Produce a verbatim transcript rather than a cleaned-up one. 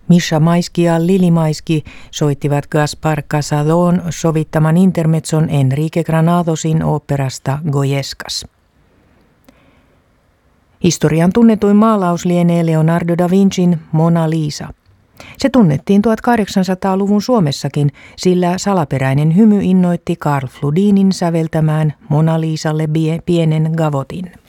Misha Maiski ja Lili Maiski soittivat Gaspar Casadón sovittaman intermezzon Enrique Granadosin oopperasta Goyescas. Historian tunnetuin maalaus lienee Leonardo da Vincin Mona Lisa. Se tunnettiin tuhatkahdeksansataaluvun Suomessakin, sillä salaperäinen hymy innoitti Carl Fludinin säveltämään Mona Lisalle pienen gavotin.